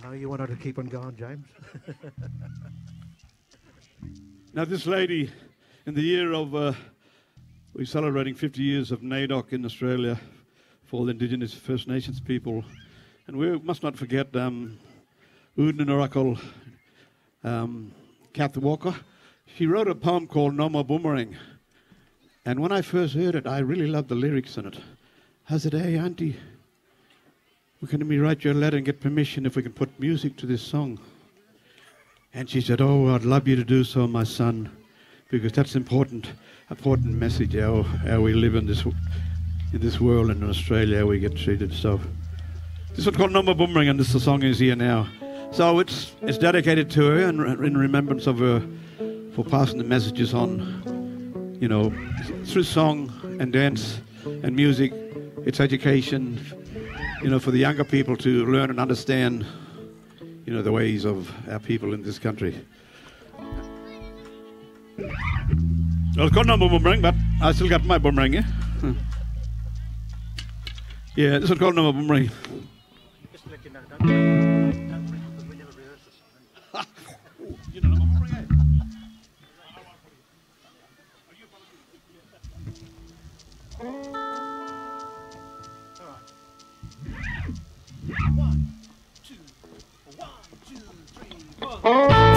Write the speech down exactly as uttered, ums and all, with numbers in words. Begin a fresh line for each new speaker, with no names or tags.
No, you wanted to keep on going, James.
Now, this lady, in the year of, uh, we're celebrating fifty years of NAIDOC in Australia for all the Indigenous First Nations people. And we must not forget um, Oodin Oracle, um, Kath Walker. She wrote a poem called No More Boomerang. And when I first heard it, I really loved the lyrics in it. I said, hey, Auntie, can we write you a letter and get permission if we can put music to this song? And she said, oh, I'd love you to do so, my son, because that's important, important message, how, how we live in this in this world and in Australia, how we get treated. So this one's called No More Boomerang, and this the song is here now. So it's it's dedicated to her and in remembrance of her for passing the messages on, you know, through song and dance and music. It's education, you know, for the younger people to learn and understand, you know, the ways of our people in this country. Well, it's got no more boomerang, but I still got my boomerang, yeah? Yeah, this one's called No More Boomerang.
Just to let you know, don't, don't bring it because we never rehearse this.
You know, No More Boomerang, eh?